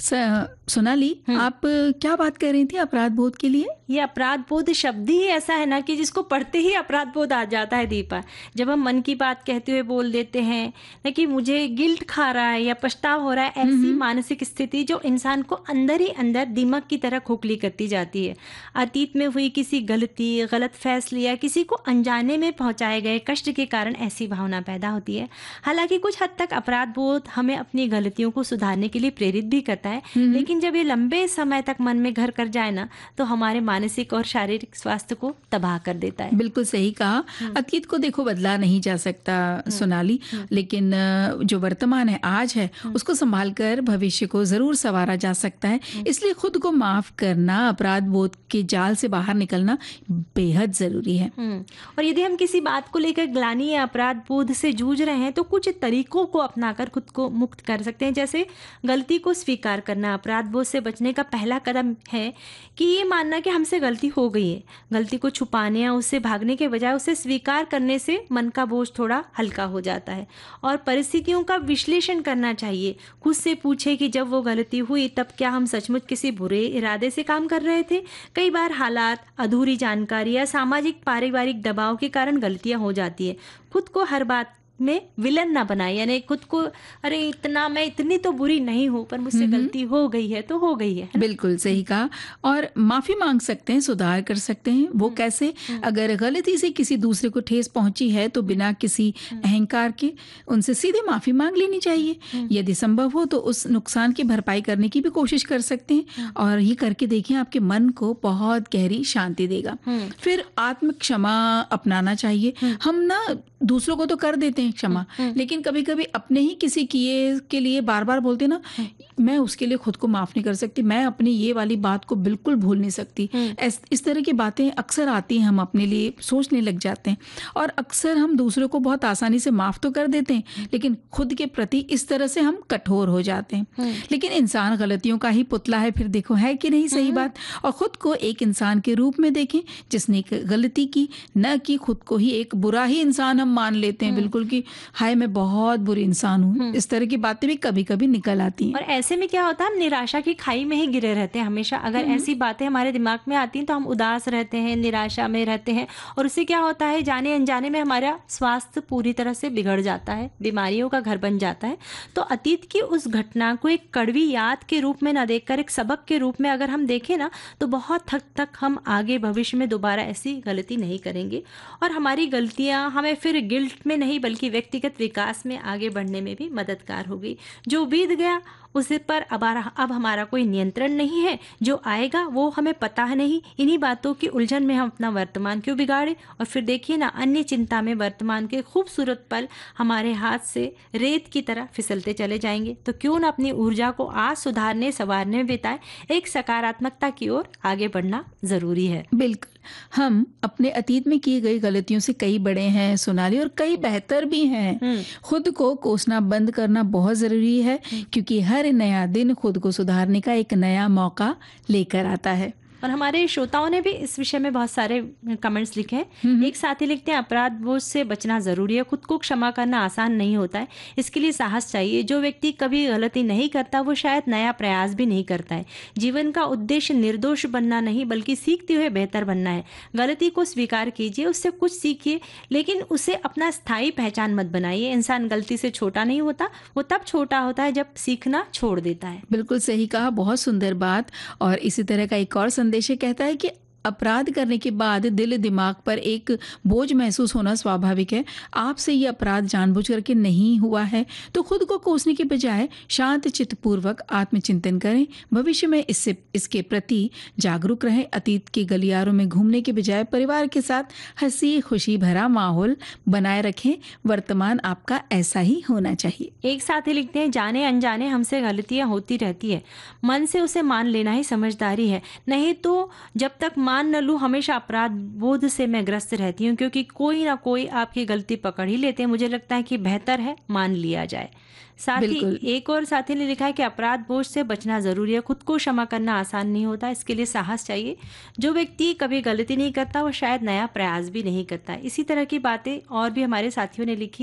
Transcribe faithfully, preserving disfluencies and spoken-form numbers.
स- सोनाली, हम्म। आप क्या बात कर रही थी अपराध बोध के लिए? ये अपराध बोध शब्द ही ऐसा है ना कि जिसको पढ़ते ही अपराध बोध आ जाता है दीपा। जब हम मन की बात कहते हुए बोल देते हैं ना कि मुझे गिल्ट खा रहा है या पछतावा हो रहा है, ऐसी हम्म। मानसिक स्थिति जो इंसान को अंदर ही अंदर दीमक की तरह खोखली करती जाती है। अतीत में हुई किसी गलती, गलत फैसले या किसी को अनजाने में पहुंचाए गए कष्ट के कारण ऐसी भावना पैदा होती है। हालांकि कुछ हद तक अपराध बोध हमें अपनी गलतियों को सुधारने के लिए प्रेरित भी करता है, लेकिन जब ये लंबे समय तक मन में घर कर जाए ना तो हमारे मानसिक और शारीरिक स्वास्थ्य को तबाह कर देता है। बिल्कुल सही कहा। अतीत को देखो बदला नहीं जा सकता सोनाली, लेकिन अ, जो वर्तमान है, आज है, उसको संभाल कर भविष्य को जरूर संवारा जा सकता है। इसलिए खुद को माफ करना, अपराध बोध के जाल से बाहर निकलना बेहद जरूरी है। हम्म। और यदि हम किसी बात को लेकर ग्लानि या अपराध बोध से जूझ रहे हैं तो कुछ तरीकों को अपनाकर खुद को मुक्त कर सकते हैं। जैसे गलती को स्वीकार करना अपराध बोध से बचने का पहला कदम है कि ये मानना कि हमसे गलती हो गई है। गलती को छुपाने या उससे भागने के बजाय उसे स्वीकार करने से मन का बोझ थोड़ा हल्का हो जाता है। और परिस्थितियों का विश्लेषण करना चाहिए। खुद से पूछे कि जब वो गलती हुई तब क्या हम सचमुच किसी बुरे इरादे से काम कर रहे थे। कई बार हालात, अधूरी जानकारी या सामाजिक पारिवारिक दबाव के कारण गलतियां हो जाती है। खुद को हर बात में विलन ना बनाए, यानी खुद को अरे इतना मैं इतनी तो बुरी नहीं हूँ, पर मुझसे गलती हो गई है तो हो गई है, है ना? बिल्कुल सही कहा। और माफी मांग सकते हैं, सुधार कर सकते हैं। वो कैसे? अगर गलती से किसी दूसरे को ठेस पहुंची है तो बिना किसी अहंकार के उनसे सीधे माफी मांग लेनी चाहिए। यदि संभव हो तो उस नुकसान की भरपाई करने की भी कोशिश कर सकते हैं, और ये करके देखिए आपके मन को बहुत गहरी शांति देगा। फिर आत्म क्षमा अपनाना चाहिए। हम ना दूसरों को तो कर देते हैं क्षमा, लेकिन कभी कभी अपने ही किसी किए के लिए बार बार बोलते ना, मैं उसके लिए खुद को माफ नहीं कर सकती, मैं अपनी ये वाली बात को बिल्कुल भूल नहीं सकती। इस, इस तरह की बातें अक्सर आती हैं, हम अपने लिए सोचने लग जाते हैं। और अक्सर हम दूसरों को बहुत आसानी से माफ तो कर देते हैं, लेकिन खुद के प्रति इस तरह से हम कठोर हो जाते हैं। लेकिन इंसान गलतियों का ही पुतला है, फिर देखो है कि नहीं सही बात। और खुद को एक इंसान के रूप में देखें जिसने एक गलती की, न कि खुद को ही एक बुरा ही इंसान हम मान लेते हैं बिल्कुल कि हाय मैं बहुत बुरी इंसान हूँ। इस तरह की बातें भी कभी कभी निकल आती हैं। और ऐसे में क्या होता है, हम निराशा की खाई में ही गिरे रहते हैं हमेशा। अगर ऐसी बातें हमारे दिमाग में आती हैं तो हम उदास रहते हैं, निराशा में रहते हैं, और उससे क्या होता है, जाने अनजाने में हमारा स्वास्थ्य पूरी तरह से बिगड़ जाता है, बीमारियों का घर बन जाता है। तो अतीत की उस घटना को एक कड़वी याद के रूप में ना देखकर एक सबक के रूप में अगर हम देखें ना तो बहुत हद तक हम आगे भविष्य में दोबारा ऐसी गलती नहीं करेंगे। और हमारी गलतियां हमें फिर गिल्ट में नहीं बल्कि व्यक्तिगत विकास में आगे बढ़ने में भी मददगार होगी। जो बीत गया उस पर अब अब हमारा कोई नियंत्रण नहीं है, जो आएगा वो हमें पता है नहीं। इन्हीं बातों की उलझन में हम अपना वर्तमान क्यों बिगाड़े। और फिर देखिए ना, अन्य चिंता में वर्तमान के खूबसूरत पल हमारे हाथ से रेत की तरह फिसलते चले जाएंगे। तो क्यों ना अपनी ऊर्जा को आज सुधारने संवारने में बिताए। एक सकारात्मकता की ओर आगे बढ़ना जरूरी है। बिल्कुल। हम अपने अतीत में की गई गलतियों से कई बड़े हैं सोनाली, और कई बेहतर भी हैं। खुद को कोसना बंद करना बहुत जरूरी है, क्योंकि हर नया दिन खुद को सुधारने का एक नया मौका लेकर आता है। और हमारे श्रोताओं ने भी इस विषय में बहुत सारे कमेंट्स लिखे हैं। एक साथी लिखते हैं, अपराध बोझ से बचना जरूरी है। खुद को क्षमा करना आसान नहीं होता है, इसके लिए साहस चाहिए। जो व्यक्ति कभी गलती नहीं करता वो शायद नया प्रयास भी नहीं करता है। जीवन का उद्देश्य निर्दोष बनना नहीं बल्कि सीखते हुए बेहतर बनना है। गलती को स्वीकार कीजिए, उससे कुछ सीखिए, लेकिन उसे अपना स्थायी पहचान मत बनाइए। इंसान गलती से छोटा नहीं होता, वो तब छोटा होता है जब सीखना छोड़ देता है। बिल्कुल सही कहा, बहुत सुंदर बात। और इसी तरह का एक और संदेश कहता है कि अपराध करने के बाद दिल दिमाग पर एक बोझ महसूस होना स्वाभाविक है। आपसे ये अपराध जानबूझ करके नहीं हुआ है तो खुद को कोसने के बजाय शांत चित्तपूर्वक आत्मचिंतन करें। भविष्य में इससे इसके प्रति जागरूक रहें। अतीत के गलियारों में घूमने के बजाय परिवार के साथ हंसी खुशी भरा माहौल बनाए रखें। वर्तमान आपका ऐसा ही होना चाहिए। एक साथी लिखते हैं, जाने अनजाने हमसे गलतियां होती रहती है, मन से उसे मान लेना ही समझदारी है। नहीं तो जब तक मान न लूं हमेशा अपराध बोध से मैं ग्रस्त रहती हूँ, क्योंकि कोई ना कोई आपकी गलती पकड़ ही लेते हैं। मुझे लगता है कि बेहतर है मान लिया जाए। साथ ही एक और साथी ने लिखा है कि अपराध बोझ से बचना जरूरी है। खुद को क्षमा करना आसान नहीं होता, इसके लिए साहस चाहिए। जो व्यक्ति कभी गलती नहीं करता वो शायद नया प्रयास भी नहीं करता। इसी तरह की बातें और भी हमारे साथियों ने लिखी।